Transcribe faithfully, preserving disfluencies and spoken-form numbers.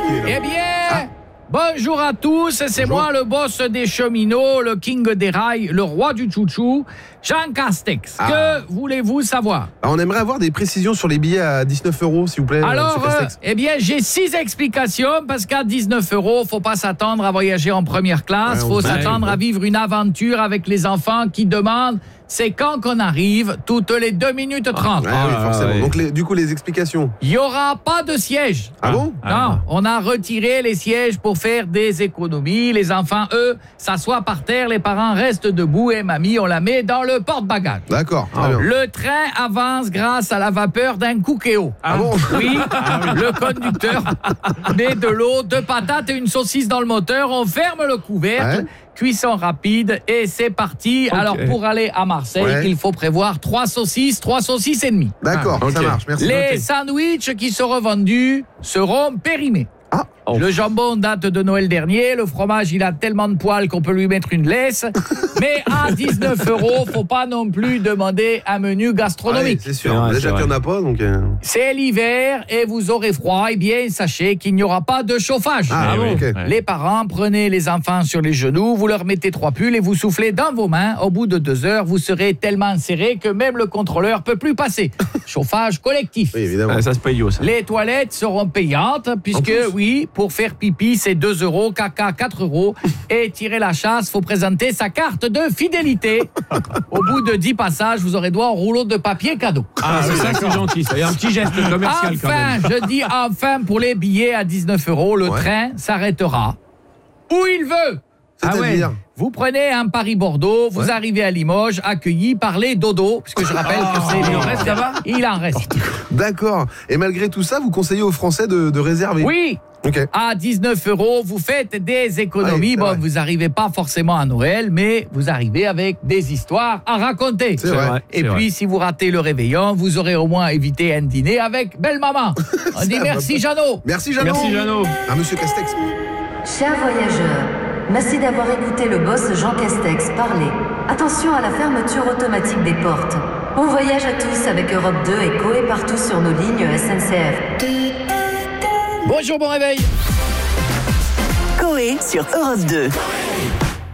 là. Eh bien, ah. bonjour à tous, c'est Bonjour. moi le boss des cheminots, le king des rails, le roi du chouchou, Jean Castex. Ah. Que voulez-vous savoir? Alors, on aimerait avoir des précisions sur les billets à dix-neuf euros, s'il vous plaît. Alors, monsieur Castex. euh, eh bien, j'ai six explications parce qu'à dix-neuf euros, faut pas s'attendre à voyager en première classe, Ouais, on faut sait. s'attendre à vivre une aventure avec les enfants qui demandent c'est quand qu'on arrive, toutes les deux minutes trente. Ouais, oui, Ah, forcément. ouais. Donc, les- du coup, les explications. Il y aura pas de siège. Ah, bon Non, on a retiré les sièges pour faire des économies. Les enfants, eux, s'assoient par terre, les parents restent debout et mamie, on la met dans le porte-bagages. D'accord, très Ah, bien. Le train avance grâce à la vapeur d'un cookéo. Ah bon Oui, le conducteur met de l'eau, deux patates et une saucisse dans le moteur. On ferme le couvercle. Ouais. Cuisson rapide et c'est parti. Alors pour aller à Marseille, Ouais. il faut prévoir trois saucisses, trois saucisses et demie. D'accord, Ah, ok. ça marche, merci. Les sandwichs qui seront vendus seront périmés. Ah. Oh. Le jambon date de Noël dernier, le fromage il a tellement de poils qu'on peut lui mettre une laisse. Mais à dix-neuf euros, faut pas non plus demander un menu Ouais, gastronomique. c'est sûr. C'est vrai, Déjà c'est qu'il n'y en vrai. a pas, donc... euh, C'est l'hiver et vous aurez froid, eh bien sachez qu'il n'y aura pas de chauffage. Ah, Eh bon, oui. ok. Ouais. Les parents, prenez les enfants sur les genoux, vous leur mettez trois pulls et vous soufflez dans vos mains. Au bout de deux heures, vous serez tellement serré que même le contrôleur peut plus passer. Chauffage collectif. Oui, évidemment. Ah, ça se paye, ça. Les toilettes seront payantes puisque, plus oui, pour faire pipi, c'est deux euros, caca, quatre euros. Et tirer la chasse, faut présenter sa carte de fidélité. Au bout de dix passages, vous aurez droit au rouleau de papier cadeau. Ah, c'est ça, c'est gentil. Ça. Il y a un petit geste commercial quand Enfin, même. je dis enfin, pour les billets à dix-neuf euros, le Ouais. train s'arrêtera où il veut. C'est-à-dire Vous prenez un Paris-Bordeaux, vous Ouais. arrivez à Limoges, accueilli par les dodos, puisque je rappelle que c'est... il en reste là-bas ? Il en reste. D'accord. Et malgré tout ça, vous conseillez aux Français de, de réserver. Oui, Ok. à dix-neuf euros, vous faites des économies. Oui, c'est bon, vrai. vous n'arrivez pas forcément à Noël, mais vous arrivez avec des histoires à raconter. C'est vrai. Et puis, si vous ratez le réveillon, vous aurez au moins évité un dîner avec belle-maman. On dit Ça merci, va Jeannot. Merci, Jeannot. Merci, Jeannot. Ah, monsieur Castex. Chers voyageurs, merci d'avoir écouté le boss Jean Castex parler. Attention à la fermeture automatique des portes. Bon voyage à tous avec Europe deux et Coé partout sur nos lignes S N C F. Bonjour, bon réveil. Coé sur Europe deux.